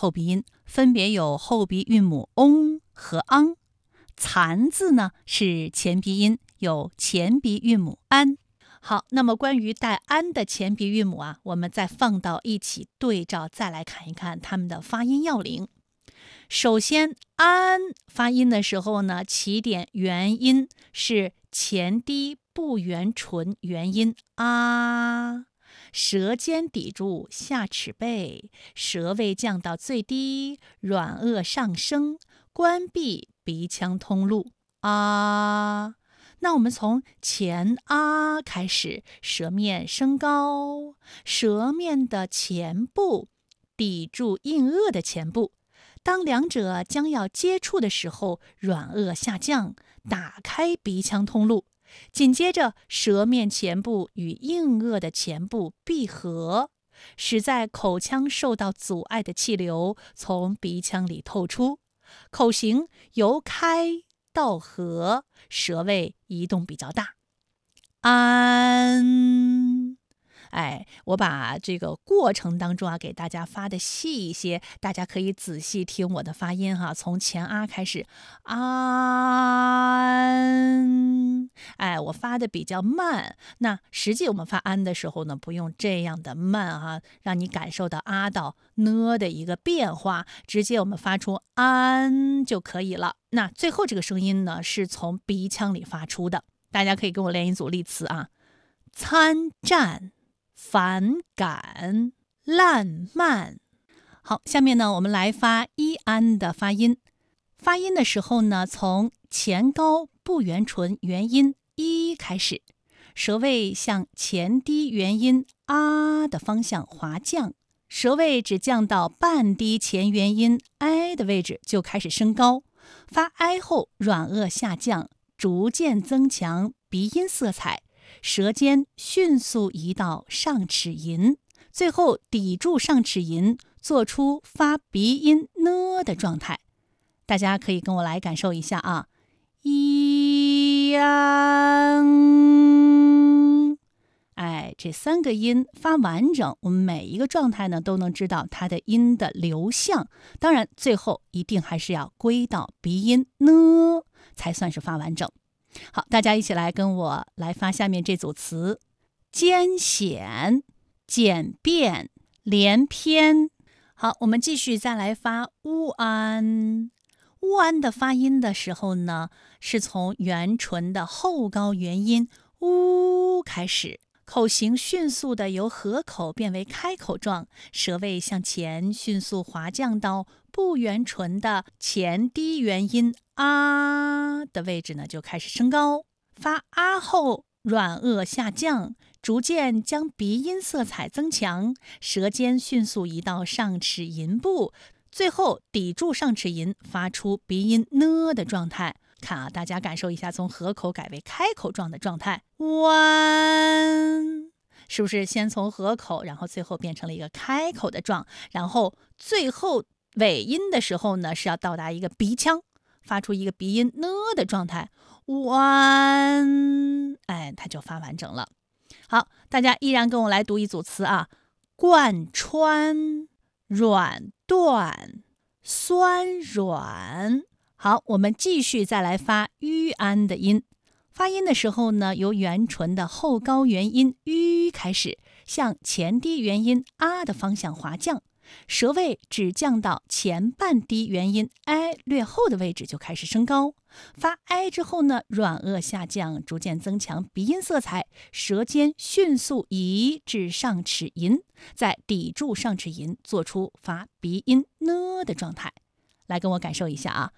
后鼻音，分别有后鼻韵母 ong 和 ang。残字呢是前鼻音，有前鼻韵母 an。好，那么关于带安的前鼻韵母啊，我们再放到一起对照，再来看一看它们的发音要领。首先，安发音的时候呢，起点元音是前低不圆唇元音啊，舌尖抵住下齿背，舌位降到最低，软腭上升，关闭鼻腔通路啊。那我们从前啊开始，舌面升高，舌面的前部抵住硬腭的前部，当两者将要接触的时候，软腭下降，打开鼻腔通路，紧接着舌面前部与硬腭的前部闭合，使在口腔受到阻碍的气流从鼻腔里透出，口型由开到合，舌位移动比较大。安，我把这个过程当中啊，给大家发的细一些，大家可以仔细听我的发音哈。从前啊开始，安，我发的比较慢。那实际我们发安的时候呢，不用这样的慢哈，让你感受到啊到呢的一个变化，直接我们发出安就可以了。那最后这个声音呢，是从鼻腔里发出的。大家可以跟我练一组例词啊：参战、反感、烂漫。好，下面呢，我们来发一安的发音。发音的时候呢，从前高不圆唇元音一开始，舌位向前低元音啊的方向滑降，舌位只降到半低前元音 i 的位置就开始升高。发 i 后，软腭下降，逐渐增强鼻音色彩，舌尖迅速移到上齿龈，最后抵住上齿龈，做出发鼻音呢的状态。大家可以跟我来感受一下啊，这三个音发完整，我们每一个状态呢都能知道它的音的流向。当然，最后一定还是要归到鼻音呢，才算是发完整。好，大家一起来跟我来发下面这组词：艰险、简便、连篇。好，我们继续再来发乌安。乌安的发音的时候呢，是从元唇的后高元音乌开始，口型迅速的由合口变为开口状，舌位向前迅速滑降到不圆唇的前低元音啊的位置呢，就开始升高。发啊后，软腭下降，逐渐将鼻音色彩增强，舌尖迅速移到上齿龈部，最后抵住上齿龈，发出鼻音呢的状态。看啊，大家感受一下，从合口改为开口状的状态。弯，是不是先从合口，然后最后变成了一个开口的状？然后最后尾音的时候呢，是要到达一个鼻腔，发出一个鼻音呢的状态。弯，它就发完整了。好，大家依然跟我来读一组词啊：贯穿、软断、酸软。好，我们继续再来发吁安的音。发音的时候呢，由元唇的后高元音吁开始，向前低元音啊的方向滑降，舌位只降到前半低元音 i 略后的位置就开始升高。发 i 之后呢，软腭下降，逐渐增强鼻音色彩，舌尖迅速移至上齿龈，再抵住上齿龈，做出发鼻音呢的状态。来跟我感受一下啊，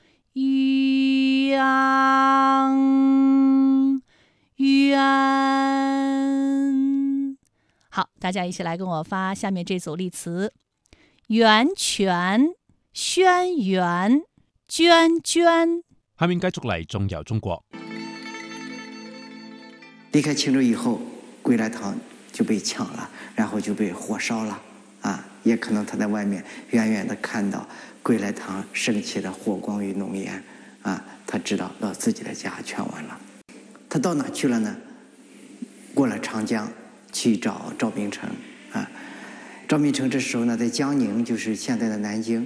冤。好，大家一起来跟我发下面这组例词：源泉、轩辕、涓涓。 下面繼續嚟中遊中國。 離開青州以後，歸來堂就被搶了，然後就被火燒了啊！也可能他在外面遠遠的看到歸來堂升起的火光與濃煙啊，他知道自己的家全完了。他到哪去了呢？過了長江去找趙秉承啊。趙秉承這時候呢，在江寧，就是現在的南京。